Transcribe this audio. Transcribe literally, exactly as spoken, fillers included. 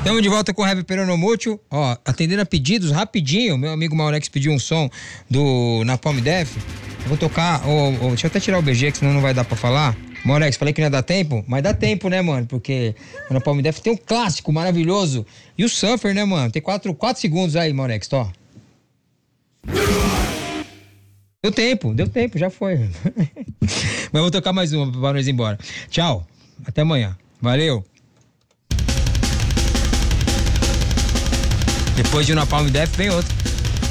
Estamos de volta com o Heavy Peronomútil. Ó, atendendo a pedidos rapidinho. Meu amigo Maurex pediu um som do Napalm Death. Eu vou tocar. Oh, oh, deixa eu até tirar o B G, que senão não vai dar pra falar. Maurex, falei que não ia dar tempo, mas dá tempo, né, mano? Porque o Napalm Death tem um clássico maravilhoso. E o Suffer, né, mano? Tem quatro, quatro segundos aí, Maurex, tó. Deu tempo, deu tempo, já foi. Mas vou tocar mais uma pra nós ir embora. Tchau, até amanhã. Valeu. Depois de uma Napalm Death vem outro.